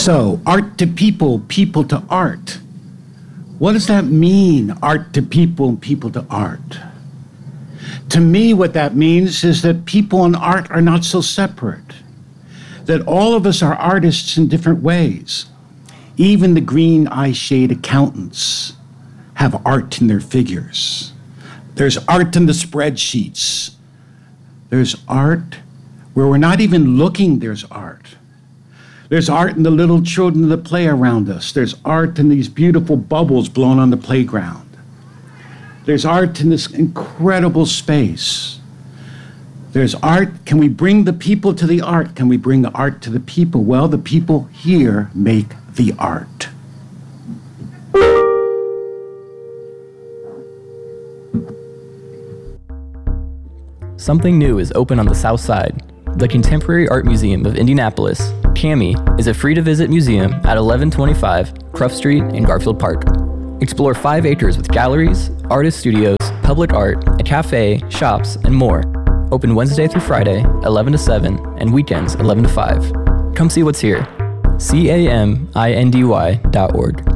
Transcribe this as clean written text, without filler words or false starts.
So, art to people, people to art. What does that mean, art to people, people to art? To me, what that means is that people and art are not so separate, that all of us are artists in different ways. Even the green eye shade accountants have art in their figures. There's art in the spreadsheets. There's art where we're not even looking, there's art. There's art in the little children that play around us. There's art in these beautiful bubbles blown on the playground. There's art in this incredible space. There's art. Can we bring the people to the art? Can we bring the art to the people? Well, the people here make the art. Something new is open on the South Side. The Contemporary Art Museum of Indianapolis, CAMI, is a free-to-visit museum at 1125 Cruft Street in Garfield Park. Explore 5 acres with galleries, artist studios, public art, a cafe, shops, and more. Open Wednesday through Friday, 11 to 7, and weekends, 11 to 5. Come see what's here. CAMINDY.org.